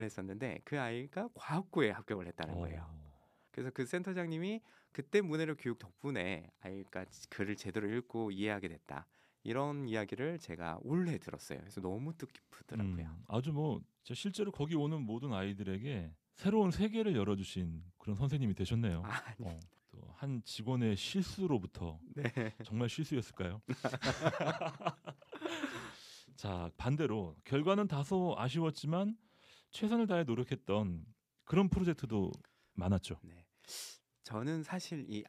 했었는데 그 아이가 과학고에 합격을 했다는 거예요. 어. 그래서 그 센터장님이 그때 문해력 교육 덕분에 아이가 글을 제대로 읽고 이해하게 됐다. 이런 이야기를 제가 올해 들었어요. 그래서 너무 뜻깊더라고요. 아주 뭐 진짜 실제로 거기 오는 모든 아이들에게 새로운 세계를 열어주신 그런 선생님이 되셨네요. 아니, 또 한 직원의 실수로부터 네. 정말 실수였을까요? 자, 반대로 결과는 다소 아쉬웠지만 최선을 다해 노력했던 그런 프로젝트도 많았죠. 네. 저는 사실 이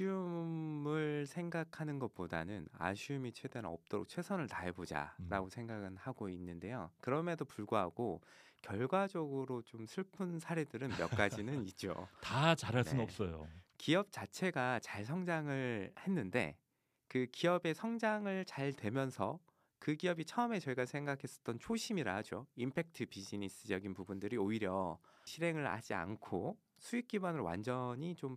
아쉬움을 생각하는 것보다는 아쉬움이 최대한 없도록 최선을 다해보자라고 생각은 하고 있는데요. 그럼에도 불구하고 결과적으로 좀 슬픈 사례들은 몇 가지는 있죠. 다 잘할 수는 네. 없어요. 기업 자체가 잘 성장을 했는데 그 기업의 성장을 잘 되면서 그 기업이 처음에 저희가 생각했었던 초심이라 하죠. 임팩트 비즈니스적인 부분들이 오히려 실행을 하지 않고 수익 기반으로 완전히 좀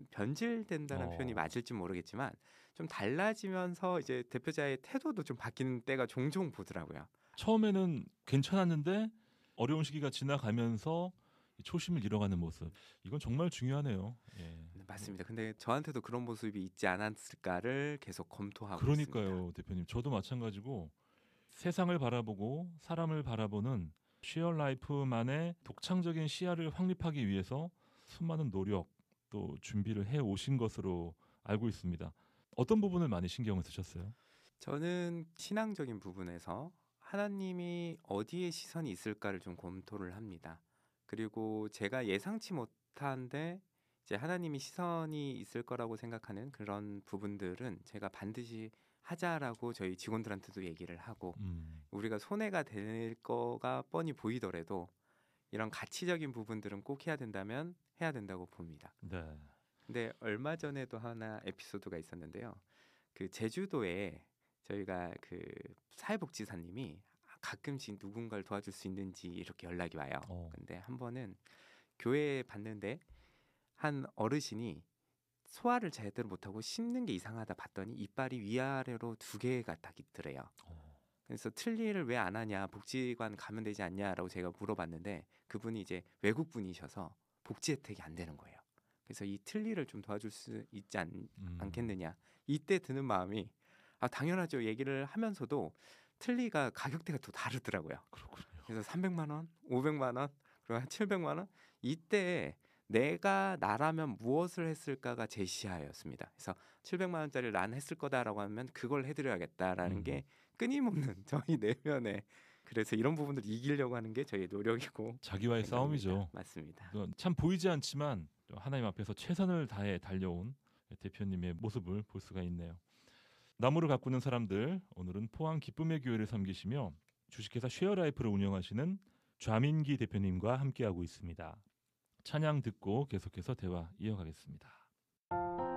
변질된다는 표현이 맞을지 모르겠지만 좀 달라지면서 이제 대표자의 태도도 좀 바뀌는 때가 종종 보더라고요. 처음에는 괜찮았는데 어려운 시기가 지나가면서 초심을 잃어가는 모습. 이건 정말 중요하네요. 예. 네, 맞습니다. 근데 저한테도 그런 모습이 있지 않았을까를 계속 검토하고 그러니까요, 있습니다. 대표님. 저도 마찬가지고 세상을 바라보고 사람을 바라보는 쉐어 라이프만의 독창적인 시야를 확립하기 위해서 수많은 노력 또 준비를 해 오신 것으로 알고 있습니다. 어떤 부분을 많이 신경을 쓰셨어요? 저는 신앙적인 부분에서 하나님이 어디에 시선이 있을까를 좀 검토를 합니다. 그리고 제가 예상치 못한데 이제 하나님이 시선이 있을 거라고 생각하는 그런 부분들은 제가 반드시 하자라고 저희 직원들한테도 얘기를 하고 우리가 손해가 될 거가 뻔히 보이더라도 이런 가치적인 부분들은 꼭 해야 된다면 해야 된다고 봅니다. 네. 근데 얼마 전에도 하나 에피소드가 있었는데요. 그 제주도에 저희가 그 사회복지사님이 가끔씩 누군가를 도와줄 수 있는지 이렇게 연락이 와요. 근데 한 번은 교회에 봤는데 한 어르신이 소화를 제대로 못하고 씹는 게 이상하다 봤더니 이빨이 위아래로 2개가 딱 있더래요. 그래서 틀니를 왜 안 하냐, 복지관 가면 되지 않냐라고 제가 물어봤는데 그분이 이제 외국 분이셔서 복지 혜택이 안 되는 거예요. 그래서 이 틀니를 좀 도와줄 수 있지 않겠느냐. 이때 드는 마음이 당연하죠. 얘기를 하면서도 틀니가 가격대가 또 다르더라고요. 그렇군요. 그래서 300만 원, 500만 원, 그리고 한 700만 원. 이때 내가 나라면 무엇을 했을까가 제 시야였습니다. 그래서 700만 원짜리를 난 했을 거다라고 하면 그걸 해드려야겠다라는 게 끊임없는 저희 내면에 그래서 이런 부분들 이기려고 하는 게 저희의 노력이고 자기와의 생각입니다. 싸움이죠. 맞습니다. 참 보이지 않지만 하나님 앞에서 최선을 다해 달려온 대표님의 모습을 볼 수가 있네요. 나무를 가꾸는 사람들, 오늘은 포항 기쁨의 교회를 섬기시며 주식회사 쉐어라이프를 운영하시는 좌민기 대표님과 함께하고 있습니다. 찬양 듣고 계속해서 대화 이어가겠습니다.